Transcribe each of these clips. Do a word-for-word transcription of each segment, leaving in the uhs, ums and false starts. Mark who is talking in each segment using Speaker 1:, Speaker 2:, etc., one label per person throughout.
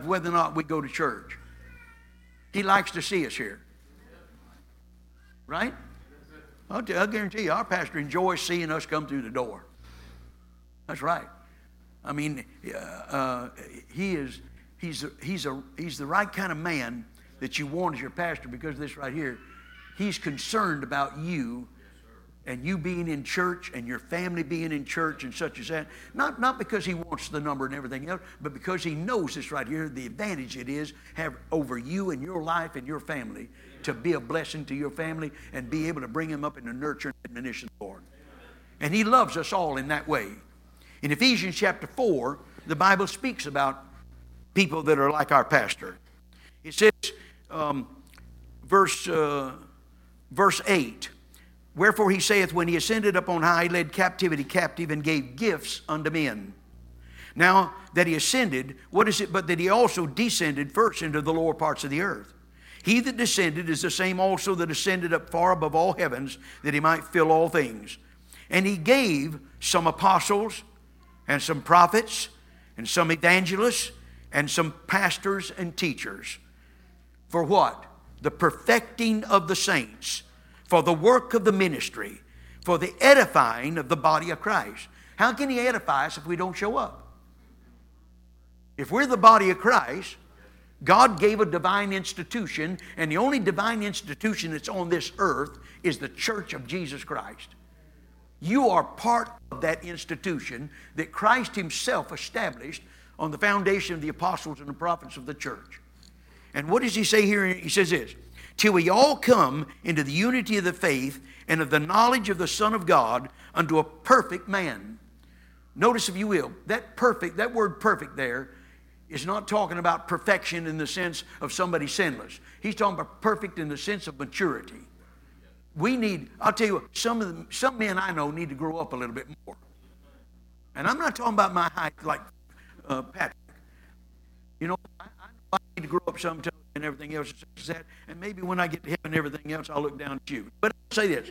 Speaker 1: of whether or not we go to church. He likes to see us here. Right? I'll, tell, I'll guarantee you, our pastor enjoys seeing us come through the door. That's right. I mean, uh, uh, he is, he's, a, he's, a, he's the right kind of man that you want as your pastor, because of this right here. He's concerned about you and you being in church and your family being in church and such as that. Not, not because he wants the number and everything else, but because he knows this right here, the advantage it is have over you and your life and your family, to be a blessing to your family and be able to bring them up in the nurture and admonition of the Lord. And he loves us all in that way. In Ephesians chapter four, the Bible speaks about people that are like our pastor. It says, um, verse, uh, verse eight, wherefore he saith, when he ascended up on high, he led captivity captive and gave gifts unto men. Now that he ascended, what is it but that he also descended first into the lower parts of the earth? He that descended is the same also that ascended up far above all heavens, that he might fill all things. And he gave some apostles and some prophets and some evangelists and some pastors and teachers. For what? The perfecting of the saints, for the work of the ministry, for the edifying of the body of Christ. How can he edify us if we don't show up? If we're the body of Christ, God gave a divine institution, and the only divine institution that's on this earth is the church of Jesus Christ. You are part of that institution that Christ himself established on the foundation of the apostles and the prophets of the church. And what does he say here? He says this, till we all come into the unity of the faith and of the knowledge of the Son of God unto a perfect man. Notice, if you will, that perfect, that word perfect there is not talking about perfection in the sense of somebody sinless. He's talking about perfect in the sense of maturity. We need, I'll tell you what, some of them, some men I know need to grow up a little bit more. And I'm not talking about my height like uh, Patrick. You know, I, I know I need to grow up sometime and everything else. That, and maybe when I get to heaven and everything else, I'll look down at you. But I'll say this.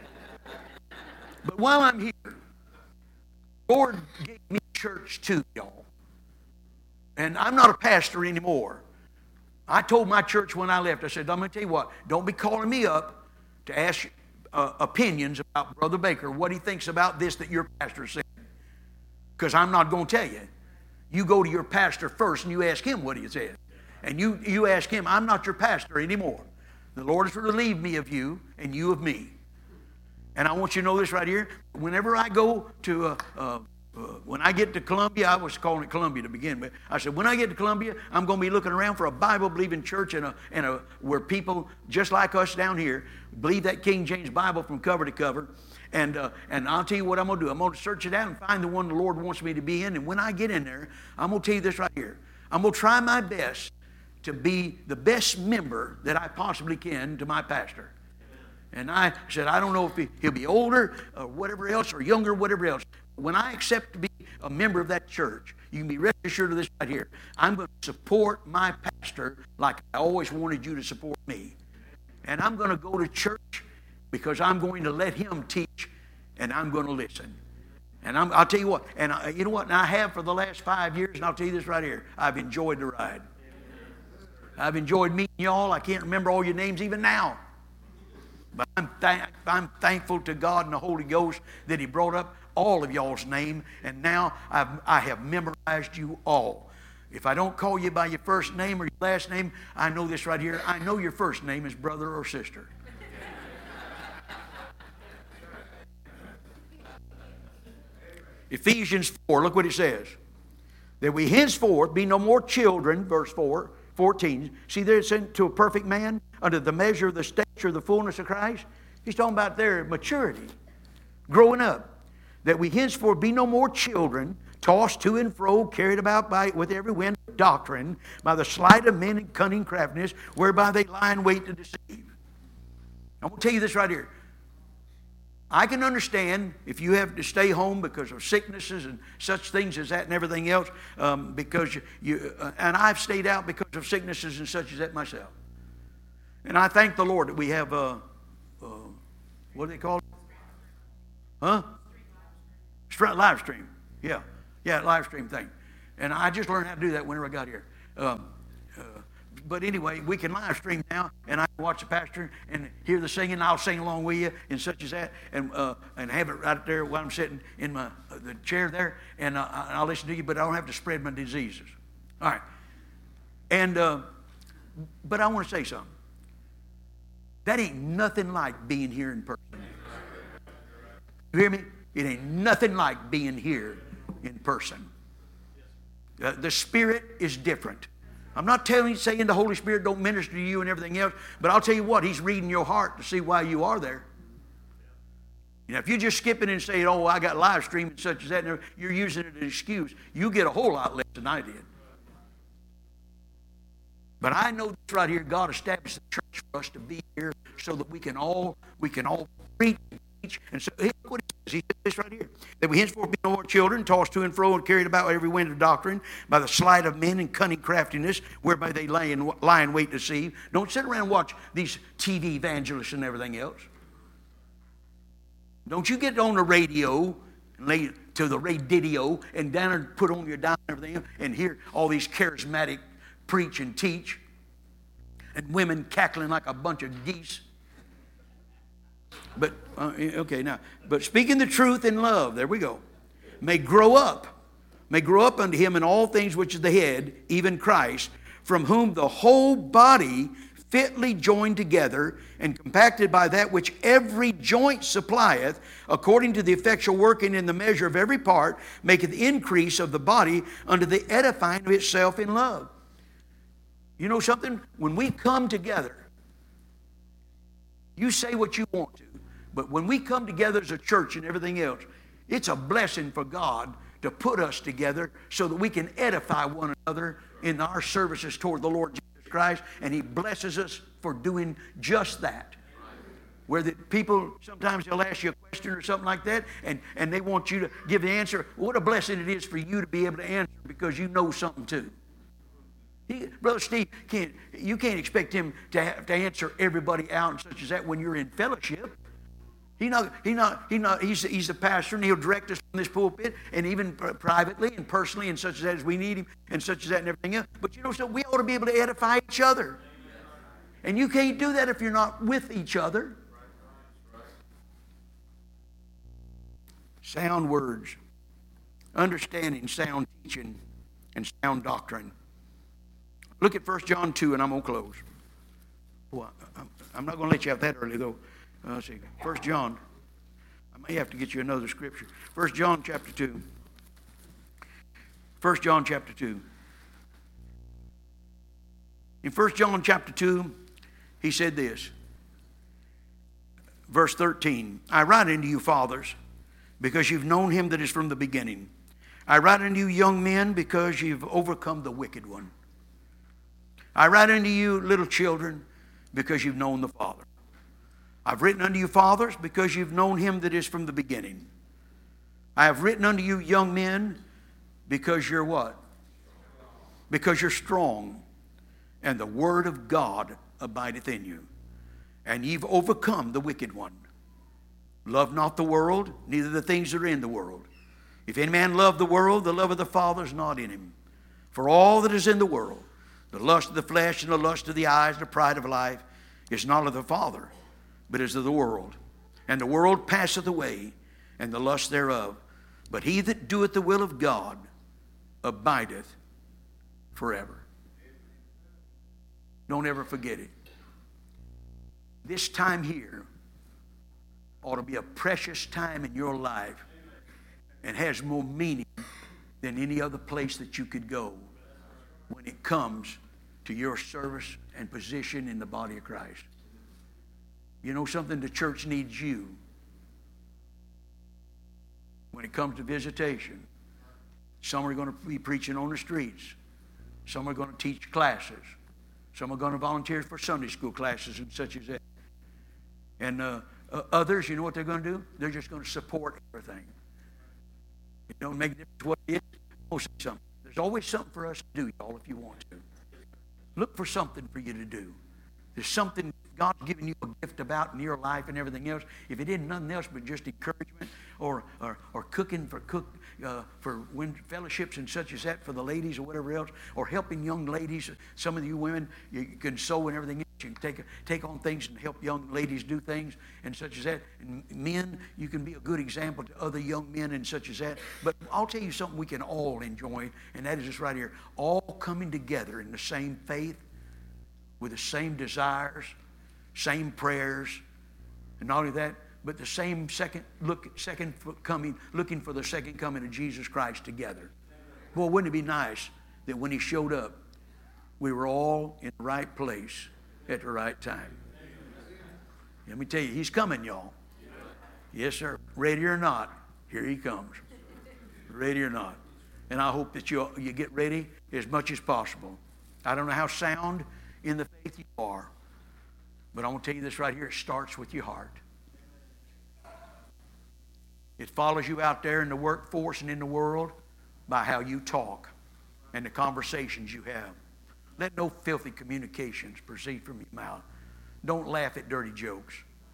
Speaker 1: But while I'm here, the Lord gave me church too, y'all. And I'm not a pastor anymore. I told my church when I left, I said, I'm going to tell you what, don't be calling me up to ask uh, opinions about Brother Baker, what he thinks about this that your pastor said. Because I'm not going to tell you. You go to your pastor first and you ask him what he said. And you, you ask him, I'm not your pastor anymore. The Lord has relieved me of you and you of me. And I want you to know this right here. Whenever I go to, uh, uh, uh, when I get to Columbia, I was calling it Columbia to begin with. I said, when I get to Columbia, I'm going to be looking around for a Bible-believing church and a, and a, where people just like us down here believe that King James Bible from cover to cover. And, uh, and I'll tell you what I'm going to do. I'm going to search it out and find the one the Lord wants me to be in. And when I get in there, I'm going to tell you this right here. I'm going to try my best to be the best member that I possibly can to my pastor. And I said, I don't know if he, he'll be older or whatever else, or younger, whatever else. When I accept to be a member of that church, you can be rest assured of this right here. I'm going to support my pastor like I always wanted you to support me. And I'm going to go to church because I'm going to let him teach and I'm going to listen. And I'm, I'll tell you what, and I, you know what, and I have for the last five years, and I'll tell you this right here, I've enjoyed the ride. I've enjoyed meeting y'all. I can't remember all your names even now. But I'm, th- I'm thankful to God and the Holy Ghost that he brought up all of y'all's name, and now I've, I have memorized you all. If I don't call you by your first name or your last name, I know this right here. I know your first name is brother or sister. Ephesians four, look what it says. That we henceforth be no more children, verse four, fourteen. See there, it's sent to a perfect man, under the measure of the stature of the fullness of Christ. He's talking about their maturity, growing up. That we henceforth be no more children, tossed to and fro, carried about by with every wind of doctrine, by the sleight of men and cunning craftiness, whereby they lie in wait to deceive. I'm going to tell you this right here. I can understand if you have to stay home because of sicknesses and such things as that and everything else, um, because you, you uh, and I've stayed out because of sicknesses and such as that myself. And I thank the Lord that we have, uh, uh, what do they call it? Huh? Live stream. Yeah. Yeah, live stream thing. And I just learned how to do that whenever I got here. Um, uh, but anyway, we can live stream now, and I can watch the pastor and hear the singing. I'll sing along with you, and such as that, and uh, and have it right there while I'm sitting in my uh, the chair there, and uh, I'll listen to you. But I don't have to spread my diseases. All right, and uh, but I want to say something. That ain't nothing like being here in person. You hear me? It ain't nothing like being here in person. Uh, the Spirit is different. I'm not telling you, saying the Holy Spirit don't minister to you and everything else, but I'll tell you what, He's reading your heart to see why you are there. You know, if you just skip it and say, oh, I got live streaming such as that, and you're using it as an excuse, you get a whole lot less than I did. But I know this right here, God established the church for us to be here so that we can all, we can all preach. And so, look what he says. He says this right here. That we henceforth be no more children, tossed to and fro and carried about every wind of doctrine by the sleight of men and cunning craftiness, whereby they lie in, lie in wait to deceive. Don't sit around and watch these T V evangelists and everything else. Don't you get on the radio and lay to the radio and down and put on your dial and everything else and hear all these charismatic preach and teach and women cackling like a bunch of geese. But, uh, okay, now, but speaking the truth in love, there we go, may grow up, may grow up unto him in all things which is the head, even Christ, from whom the whole body fitly joined together and compacted by that which every joint supplieth, according to the effectual working in the measure of every part, maketh increase of the body unto the edifying of itself in love. You know something? When we come together, you say what you want to, but when we come together as a church and everything else, it's a blessing for God to put us together so that we can edify one another in our services toward the Lord Jesus Christ, and He blesses us for doing just that. Where the people, sometimes they'll ask you a question or something like that, and, and they want you to give the answer. What a blessing it is for you to be able to answer because you know something too. He, Brother Steve, can't, you can't expect him to have to answer everybody out and such as that when you're in fellowship. He not, he not, he not, he's, he's the pastor, and he'll direct us from this pulpit, and even privately and personally and such as that as we need him and such as that and everything else. But you know, so we ought to be able to edify each other. And you can't do that if you're not with each other. Sound words, understanding, sound teaching, and sound doctrine. Look at First John two, and I'm going to close. Well, I'm not going to let you have that early, though. Uh, let's see. First John. I may have to get you another scripture. First John chapter two. First John chapter two. In First John chapter two, he said this. Verse thirteen. I write unto you, fathers, because you've known him that is from the beginning. I write unto you, young men, because you've overcome the wicked one. I write unto you, little children, because you've known the Father. I've written unto you, fathers, because you've known him that is from the beginning. I have written unto you, young men, because you're what? Because you're strong, and the word of God abideth in you. And you've overcome the wicked one. Love not the world, neither the things that are in the world. If any man love the world, the love of the Father is not in him. For all that is in the world, the lust of the flesh and the lust of the eyes and the pride of life, is not of the Father, but is of the world. And the world passeth away, and the lust thereof. But he that doeth the will of God abideth forever. Don't ever forget it. This time here ought to be a precious time in your life and has more meaning than any other place that you could go when it comes to your service and position in the body of Christ. You know something? The church needs you. When it comes to visitation, some are going to be preaching on the streets. Some are going to teach classes. Some are going to volunteer for Sunday school classes and such as that. And uh, uh, others, you know what they're going to do? They're just going to support everything. It don't make a difference what it is. Oh, say something. There's always something for us to do, y'all, if you want to. Look for something for you to do. There's something God's given you a gift about in your life and everything else, if it isn't nothing else but just encouragement or or, or cooking for cook uh, for when fellowships and such as that for the ladies or whatever else, or helping young ladies, some of you women, you can sew and everything else. You can take take on things and help young ladies do things and such as that. And men, you can be a good example to other young men and such as that. But I'll tell you something we can all enjoy, and that is this right here: all coming together in the same faith, with the same desires, same prayers, and not only that, but the same second look, second coming, looking for the second coming of Jesus Christ together. Boy, wouldn't it be nice that when He showed up, we were all in the right place at the right time? Let me tell you, He's coming, y'all. Yes, sir. Ready or not, here He comes. Ready or not. And I hope that you you get ready as much as possible. I don't know how sound in the faith you are, but I want to tell you this right here. It starts with your heart. It follows you out there in the workforce and in the world by how you talk and the conversations you have. Let no filthy communications proceed from your mouth. Don't laugh at dirty jokes.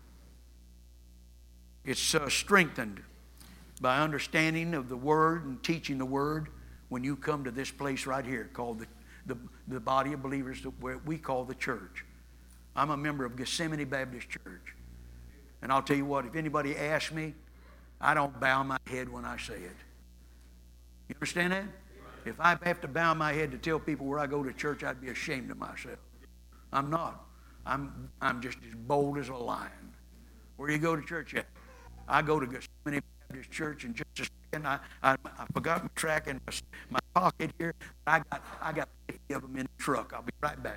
Speaker 1: It's uh, strengthened by understanding of the Word and teaching the Word when you come to this place right here called the, the, the body of believers that we call the church. I'm a member of Gethsemane Baptist Church. And I'll tell you what, if anybody asks me, I don't bow my head when I say it. You understand that? If I have to bow my head to tell people where I go to church, I'd be ashamed of myself. I'm not. I'm, I'm just as bold as a lion. Where do you go to church at? I go to Gethsemane Baptist Church in just a second. I, I, I forgot my track in my, my pocket here. I got, I got fifty of them in the truck. I'll be right back.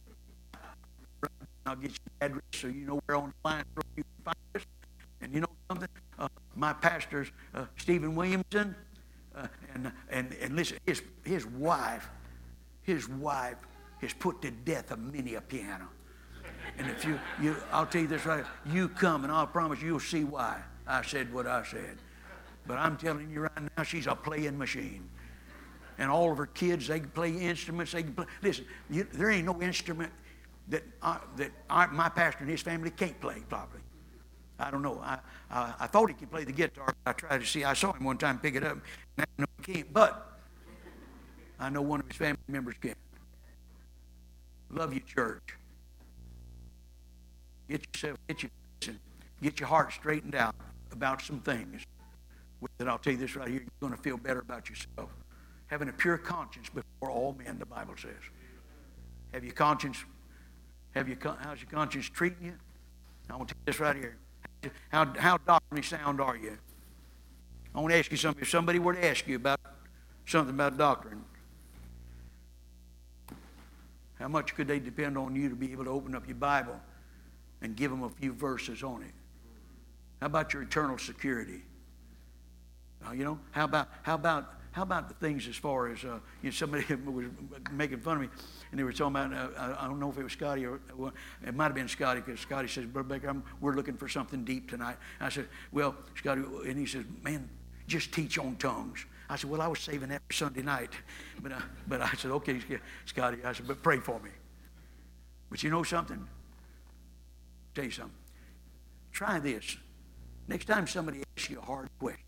Speaker 1: I'll get you the address so you know where on the line you can find us. And you know something? Uh, my pastor's uh, Stephen Williamson. Uh, and, and, and listen, his, his wife, his wife has put to death a many a piano. And if you, you, I'll tell you this right, you come and I'll promise you'll see why I said what I said. But I'm telling you right now, she's a playing machine. And all of her kids, they can play instruments. They can play. Listen, you, there ain't no instrument that I, that I, my pastor and his family can't play properly. I don't know. I, I I thought he could play the guitar. I tried to see. I saw him one time pick it up. And I know he can't, but I know one of his family members can. Love you, church. Get yourself, get your, listen, get your heart straightened out about some things. And I'll tell you this right here: you're going to feel better about yourself. Having a pure conscience before all men, the Bible says. Have your conscience? Have your how's your conscience treating you? I want to tell you this right here. How, how doctrinally sound are you? I want to ask you something. If somebody were to ask you about something about doctrine, how much could they depend on you to be able to open up your Bible and give them a few verses on it? How about your eternal security? Uh, you know, how about how about how about the things as far as uh, you know, somebody was making fun of me, and they were talking about uh, I don't know if it was Scotty or well, it might have been Scotty, because Scotty says, Brother Baker, I'm, we're looking for something deep tonight. And I said, well, Scotty, and he says, man, just teach on tongues. I said, well, I was saving that for Sunday night, but uh, but I said, okay, Scotty, I said, but pray for me. But you know something? I'll tell you something. Try this. Next time somebody asks you a hard question,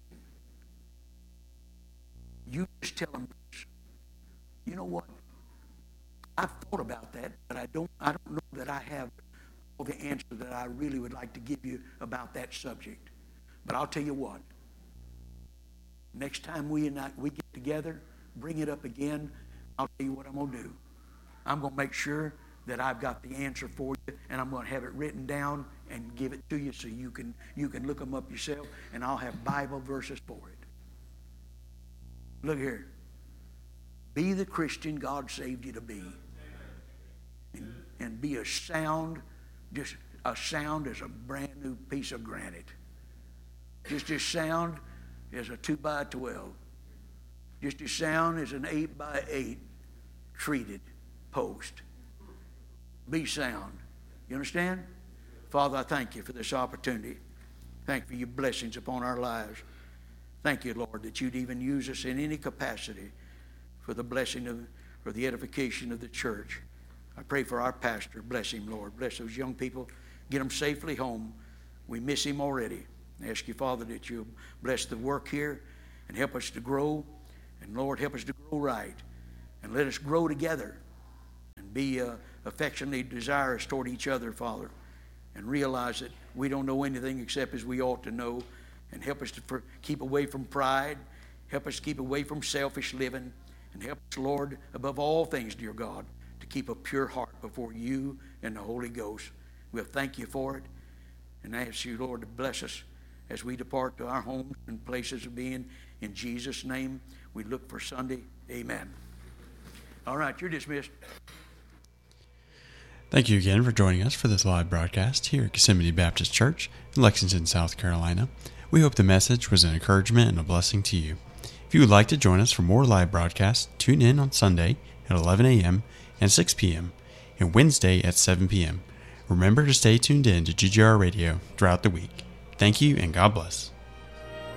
Speaker 1: you just tell them this. You know what? I've thought about that, but I don't I don't know that I have all the answer that I really would like to give you about that subject. But I'll tell you what. Next time we and I, we get together, bring it up again, I'll tell you what I'm going to do. I'm going to make sure that I've got the answer for you, and I'm going to have it written down and give it to you so you can you can look them up yourself, and I'll have Bible verses for it. Look here. Be the Christian God saved you to be. And, and be as sound, just as sound as a brand new piece of granite. Just as sound as a two by twelve. Just as sound as an eight by eight treated post. Be sound. You understand? Father, I thank you for this opportunity. Thank you for your blessings upon our lives. Thank you, Lord, that you'd even use us in any capacity for the blessing of, for the edification of the church. I pray for our pastor. Bless him, Lord. Bless those young people. Get them safely home. We miss him already. I ask you, Father, that you bless the work here and help us to grow. And, Lord, help us to grow right. And let us grow together and be uh, affectionately desirous toward each other, Father. And realize that we don't know anything except as we ought to know. And help us to for, keep away from pride. Help us to keep away from selfish living. And help us, Lord, above all things, dear God, to keep a pure heart before you and the Holy Ghost. We'll thank you for it. And I ask you, Lord, to bless us as we depart to our homes and places of being. In Jesus' name, we look for Sunday. Amen. All right, you're dismissed.
Speaker 2: Thank you again for joining us for this live broadcast here at Gethsemane Baptist Church in Lexington, South Carolina. We hope the message was an encouragement and a blessing to you. If you would like to join us for more live broadcasts, tune in on Sunday at eleven a.m. and six p.m. and Wednesday at seven p.m. Remember to stay tuned in to G G R Radio throughout the week. Thank you and God bless.